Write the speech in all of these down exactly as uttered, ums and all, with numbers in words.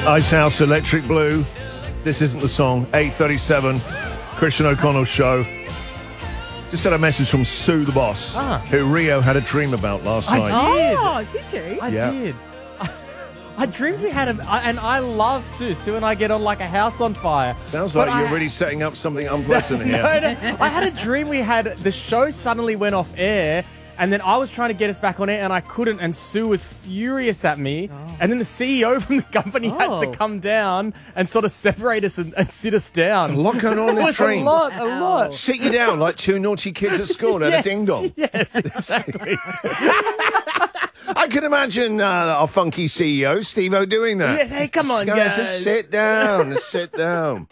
Icehouse, Electric Blue. This isn't the song. eight thirty-seven, Christian O'Connell Show. Just had a message from Sue the boss, Ah. who Rio had a dream about last I night. did. Oh, did you? I Yeah. did. I, I dreamed we had a, I- and I love Sue. Sue and I get on like a house on fire. Sounds But like you're I- really setting up something unpleasant here. No, no. I had a dream we had, the show suddenly went off air, and then I was trying to get us back on air, and I couldn't, and Sue was furious at me. And then the C E O from the company had to Oh. come down and sort of separate us and, and sit us down. There's a lot going on in It this was dream. a lot, a lot. Sit you down like two naughty kids at school at Yes, a ding-dong. Yes, exactly. I can imagine uh, our funky C E O, Steve-O, doing that. Yes, hey, come on, guys. Just sit down, just sit down.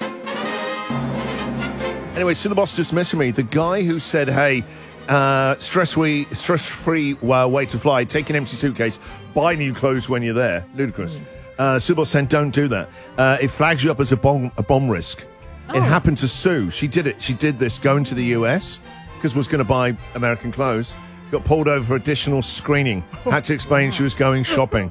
Anyway, so the boss just messaged me. The guy who said, hey, uh, stress-free stress-free uh, way to fly, take an empty suitcase, buy new clothes when you're there. Ludicrous. Uh, Sue boss said, don't do that. Uh, it flags you up as a bomb, a bomb risk. Oh. It happened to Sue. She did it. She did this going to the U S because was going to buy American clothes. Got pulled over for additional screening. Had to explain she was going shopping.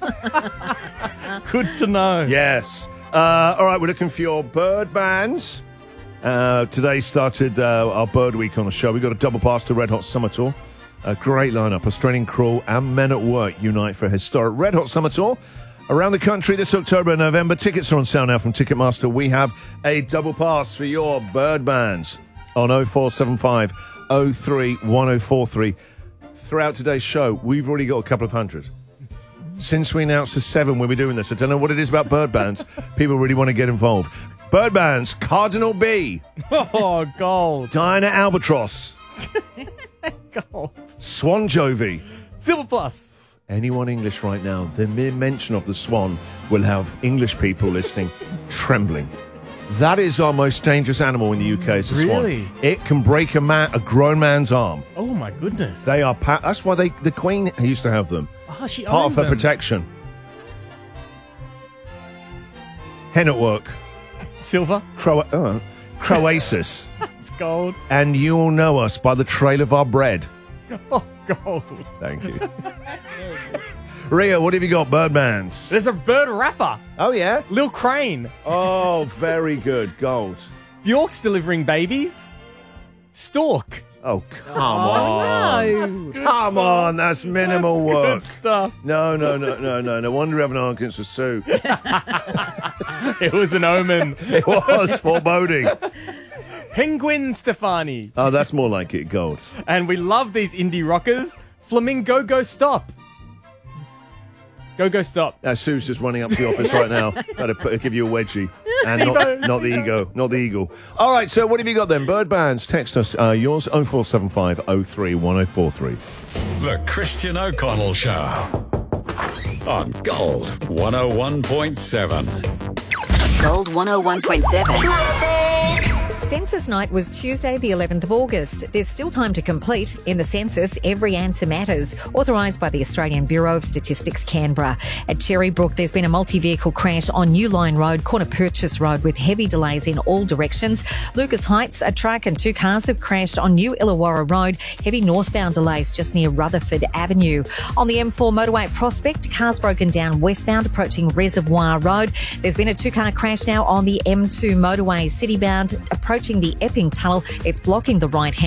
Good to know. Yes. Uh, all right, we're looking for your bird bands. Uh, today started uh, our bird week on the show. We got a double pass to Red Hot Summer Tour. A great lineup. Australian Crawl and Men at Work unite for a historic Red Hot Summer Tour around the country this October and November. Tickets are on sale now from Ticketmaster. We have a double pass for your bird bands on oh four seven five oh three one oh four three. Throughout today's show, we've already got a couple of hundred. Since we announced the seven, we'll be doing this. I don't know what it is about bird bands. People really want to get involved. Bird bands, Cardinal B, Oh, gold. Diana Albatross, Gold. Swan Jovi. Silver Plus. Anyone English right now, the mere mention of the Swan will have English people listening trembling. That is our most dangerous animal in the U K. Is the Really? Swan. It can break a man, a grown man's arm. Oh, my goodness. They are. Pa- that's why they, the Queen used to have them. oh, she Part owned of her them. protection. Hen at Work. Silver. Cro- uh, Croasis. It's gold. And you'll know us by the trail of our bread. Oh, gold. Thank you. Rio, what have you got? Birdmans. There's a bird rapper. Oh, yeah? Lil Crane. Oh, very good. Gold. Bjork's delivering babies. Stork. Oh, come on. No. Come on, that's minimal That's work. good stuff. No, no, no, no, no. No wonder you have an argument with Sue. It was an omen. It was foreboding. Penguin Stefani. Oh, that's more like it. Gold. And we love these indie rockers. Flamingo Go Stop. Go Go Stop. Uh, Sue's just running up to the office right now. Got to put, give you a wedgie. And not, not the ego. Not the eagle. All right, so what have you got then? Bird bands. Text us. Uh, yours, oh four seven five oh three one oh four three. The Christian O'Connell Show on Gold one oh one point seven. Gold one oh one point seven. Census night was Tuesday, the eleventh of August. There's still time to complete. In the census, every answer matters. Authorised by the Australian Bureau of Statistics, Canberra. At Cherrybrook, there's been a multi-vehicle crash on New Line Road, Corner Purchase Road, with heavy delays in all directions. Lucas Heights, a truck and two cars have crashed on New Illawarra Road. Heavy northbound delays just near Rutherford Avenue. On the M four motorway at Prospect, cars broken down westbound approaching Reservoir Road. There's been a two-car crash now on the M two motorway citybound approaching the Epping Tunnel. It's blocking the right hand.